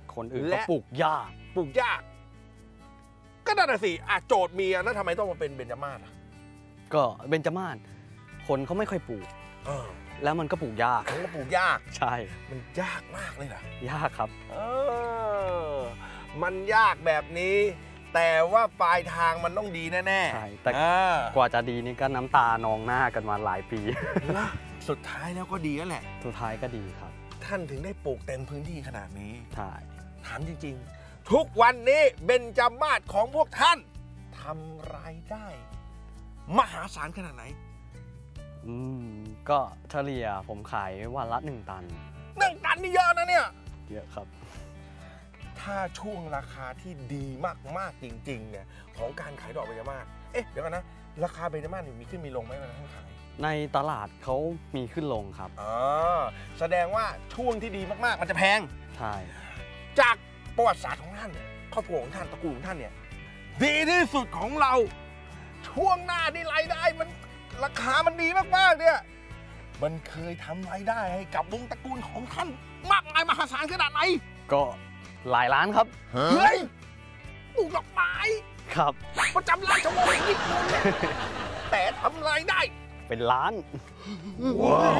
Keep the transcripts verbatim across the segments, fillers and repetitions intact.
คนอื่นก็ปลูกยากปลูกยากก็นั่นแหะสิอ่ะโจทย์มีแล้วทำไมต้องมาเป็นเบญจมาศอ่ะก็เบญจมาศคนเขาไม่ค่อยปลูกเออแล้วมันก็ปลูกยากมันก็ปลูกยากใช่มันยากมากเลยนะยากครับเออมันยากแบบนี้แต่ว่าปลายทางมันต้องดีแน่ๆใช่แต่กว่าจะดีนี่ก็น้ำตานองหน้ากันมาหลายปีสุดท้ายแล้วก็ดีแล้วแหละสุดท้ายก็ดีครับท่านถึงได้ปลูกเต็มพื้นที่ขนาดนี้ใช่ถามจริงๆทุกวันนี้เบญจมาศของพวกท่านทำรายได้มหาศาลขนาดไหนอืมก็เฉลี่ยผมขายวันละหนึ่งตันหนึ่งตันนี่เยอะนะเนี่ยเยอะครับถ้าช่วงราคาที่ดีมากๆจริงๆเนี่ยของการขายดอกเบญจมาศเอ๊ะเดี๋ยวกันนะราคาเบญจมาศมีขึ้นมีลงไหมเวลาท่านขายในตลาดเขามีขึ้นลงครับอ๋อแสดงว่าช่วงที่ดีมากๆมันจะแพงใช่จากประวัติศาสตร์ของท่านครอบครัวของท่านตระกูลของท่านเนี่ยดีที่สุดของเราช่วงหน้านี่รายได้มันราคามันดีมากๆเนี่ยมันเคยทำรายได้ให้กับวงตระกูลของท่านมากมายมหาศาลขนาดไหนก็หลายล้านครับเฮ้ยปลูกดอกไม้ครับประจำราชวงศ์ญี่ปุ่นแต่ทำรายได้เป็นล้านว้าว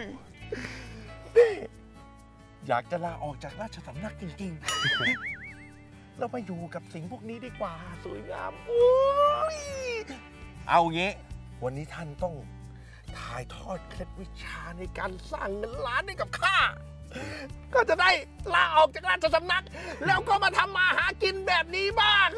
อยากจะลาออกจากราชสำนักจริงๆเราไปอยู่กับสิ่งพวกนี้ดีกว่าสวยงามเอางี้วันนี้ท่านต้องถ่ายทอดเคล็ดวิชาในการสร้างเงินล้านให้กับข้าก็จะได้ลาออกจากราชสำนักแล้วก็มาทำมาหากินแบบนี้บ้าง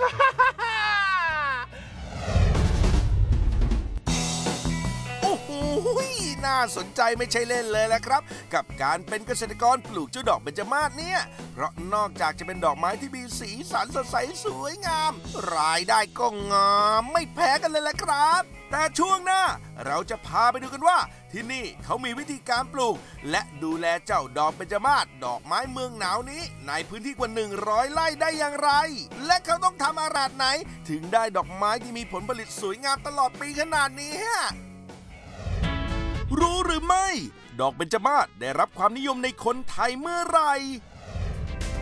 โอ้โหน่าสนใจไม่ใช่เล่นเลยแหละครับกับการเป็นเกษตรกรปลูกเจ้าดอกเบญจมาศเนี่ยเพราะนอกจากจะเป็นดอกไม้ที่มีสีสันสดใสสวยงามรายได้ก็งามไม่แพ้กันเลยแหละครับแต่ช่วงหน้าเราจะพาไปดูกันว่าที่นี่เขามีวิธีการปลูกและดูแลเจ้าดอกเบญจมาศดอกไม้เมืองหนาวนี้ในพื้นที่กว่าหนึ่งร้อยไร่ได้อย่างไรและเขาต้องทำอะไรไหนถึงได้ดอกไม้ที่มีผลผลิตสวยงามตลอดปีขนาดนี้ฮะรู้หรือไม่ดอกเบญจมาศได้รับความนิยมในคนไทยเมื่อไหร่